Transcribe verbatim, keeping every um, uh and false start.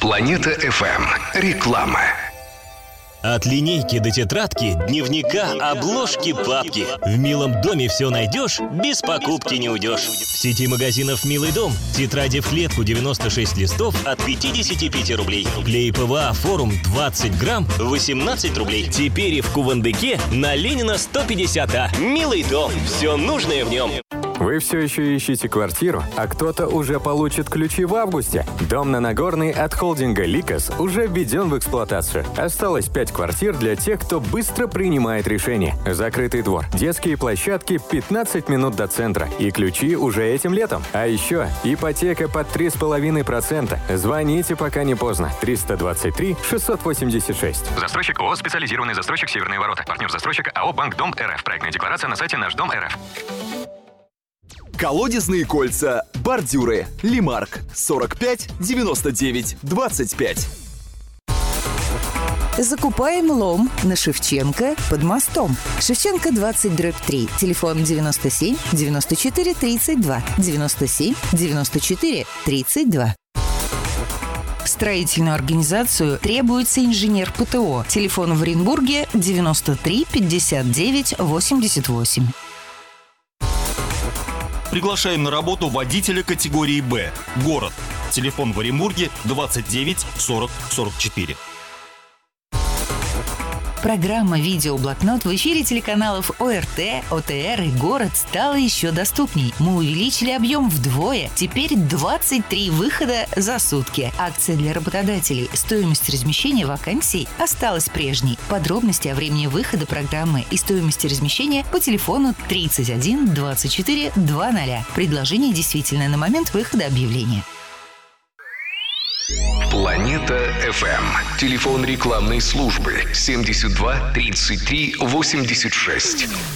Планета эф эм. Реклама. От линейки до тетрадки, дневника, обложки, папки. В «Милом доме» все найдешь, без покупки не уйдешь. В сети магазинов «Милый дом» тетради в клетку девяносто шесть листов от пятьдесят пять рублей. Клей ПВА «Форум» двадцать грамм восемнадцать рублей. Теперь и в Кувандыке на Ленина сто пятьдесят А. «Милый дом». Все нужное в нем. Вы все еще ищете квартиру, а кто-то уже получит ключи в августе? Дом на Нагорной от холдинга «Ликос» уже введен в эксплуатацию. Осталось пять квартир для тех, кто быстро принимает решение. Закрытый двор, детские площадки, пятнадцать минут до центра. И ключи уже этим летом. А еще ипотека под три с половиной процента. Звоните, пока не поздно. триста двадцать три шестьсот восемьдесят шесть. Застройщик ООО «Специализированный застройщик Северные ворота». Партнер застройщика АО «Банк Дом РФ». Проектная декларация на сайте «Наш дом РФ». Колодезные кольца, бордюры, Лимарк, сорок пять девяносто девять двадцать пять. Закупаем лом на Шевченко под мостом. Шевченко двадцать дробь три. Телефон девяносто семь девяносто четыре тридцать два. девяносто семь девяносто четыре тридцать два. В строительную организацию требуется инженер ПТО. Телефон в Оренбурге девяносто три пятьдесят девять восемьдесят восемь. Приглашаем на работу водителя категории «Б». Город. Телефон в Оренбурге двадцать девять сорок сорок четыре. Программа «Видеоблокнот» в эфире телеканалов ОРТ, ОТР и «Город» стала еще доступней. Мы увеличили объем вдвое. Теперь двадцать три выхода за сутки. Акция для работодателей. Стоимость размещения вакансий осталась прежней. Подробности о времени выхода программы и стоимости размещения по телефону тридцать один двадцать четыре двадцать. Предложение действительно на момент выхода объявления. Планета эф эм. Телефон рекламной службы семьдесят два тридцать три восемьдесят шесть.